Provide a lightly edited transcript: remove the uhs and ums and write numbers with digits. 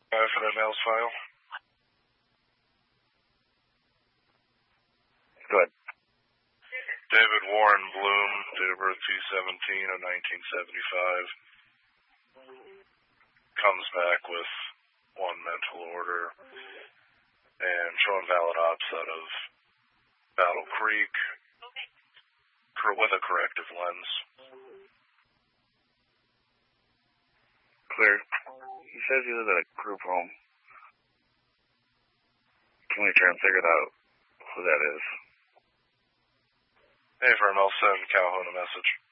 For that mail's file. Go ahead. David Warren Bloom, date of birth 2/17 of 1975. Comes back with one mental order and showing valid ops out of Battle Creek with a corrective lens. Clear. He says he lives at a group home. Can we try and figure out who that is? Hey, Firm, I'll send Calhoun a message.